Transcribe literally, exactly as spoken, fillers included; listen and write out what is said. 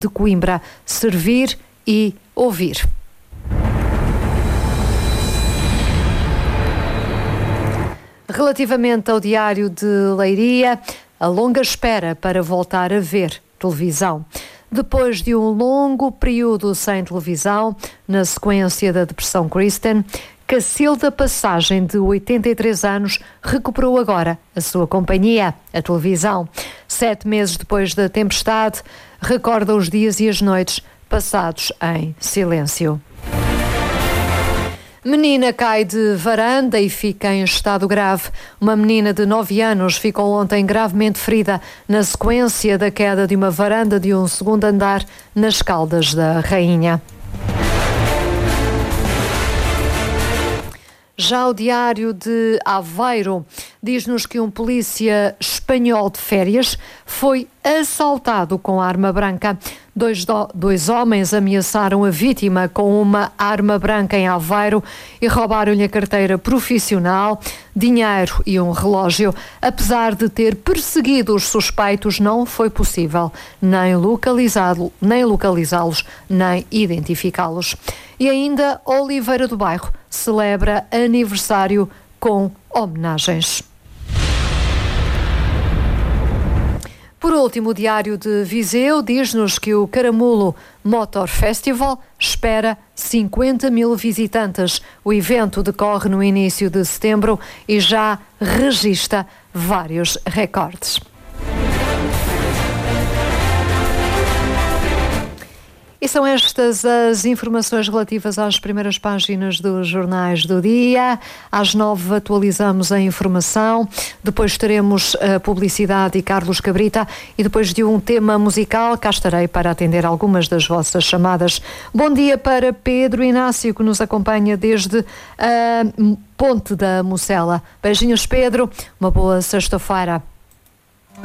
de Coimbra. Servir e ouvir. Relativamente ao Diário de Leiria, a longa espera para voltar a ver televisão. Depois de um longo período sem televisão, na sequência da Depressão Kristen, Cacilda Passagem, de oitenta e três anos, recuperou agora a sua companhia, a televisão. Sete meses depois da tempestade, recorda os dias e as noites passados em silêncio. Menina cai de varanda e fica em estado grave. Uma menina de nove anos ficou ontem gravemente ferida na sequência da queda de uma varanda de um segundo andar nas Caldas da Rainha. Já o Diário de Aveiro diz-nos que um polícia espanhol de férias foi assaltado com arma branca. Dois, do, dois homens ameaçaram a vítima com uma arma branca em Aveiro e roubaram-lhe a carteira profissional, dinheiro e um relógio. Apesar de ter perseguido os suspeitos, não foi possível nem localizá-lo, nem localizá-los, nem identificá-los. E ainda Oliveira do Bairro celebra aniversário com homenagens. Por último, o Diário de Viseu diz-nos que o Caramulo Motor Festival espera cinquenta mil visitantes. O evento decorre no início de setembro e já registra vários recordes. E são estas as informações relativas às primeiras páginas dos jornais do dia. Às nove atualizamos a informação, depois teremos a publicidade e Carlos Cabrita e depois de um tema musical cá estarei para atender algumas das vossas chamadas. Bom dia para Pedro Inácio, que nos acompanha desde a Ponte da Mocela. Beijinhos, Pedro, uma boa sexta-feira.